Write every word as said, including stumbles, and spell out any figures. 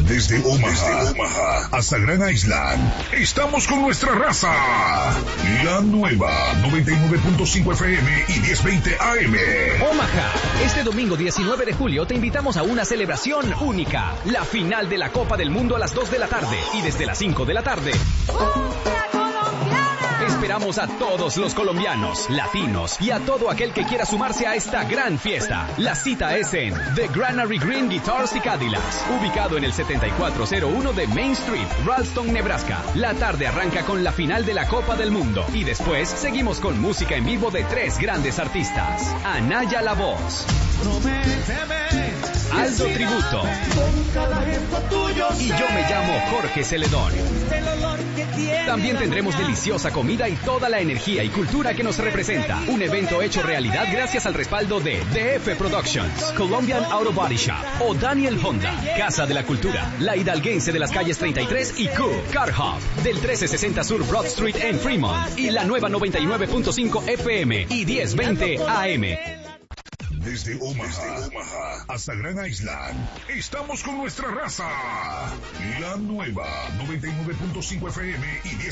Desde Omaha, Desde Omaha hasta Gran Island, estamos con nuestra raza. La nueva noventa y nueve punto cinco F M y diez veinte A M. Omaha, este domingo diecinueve de julio te invitamos a una celebración única. La final de la Copa del Mundo a las dos de la tarde y desde las cinco de la tarde. Esperamos a todos los colombianos, latinos y a todo aquel que quiera sumarse a esta gran fiesta. La cita es en The Granary Green Guitars y Cadillacs, ubicado en el setenta y cuatro cero uno de Main Street, Ralston, Nebraska. La tarde arranca con la final de la Copa del Mundo y después seguimos con música en vivo de tres grandes artistas. Anaya La Voz, Aldo Tributo y yo me llamo Jorge Celedón. También tendremos deliciosa comida y toda la energía y cultura que nos representa. Un evento hecho realidad gracias al respaldo de D F Productions, Colombian Auto Body Shop, o Daniel Honda, Casa de la Cultura, La Hidalguense de las calles treinta y tres y Q, Car Hub, del trece sesenta Sur Broad Street en Fremont, y la nueva noventa y nueve punto cinco F M y diez veinte A M. Desde Omaha, Desde Omaha hasta Gran Island, estamos con nuestra raza. La nueva noventa y nueve punto cinco F M y diez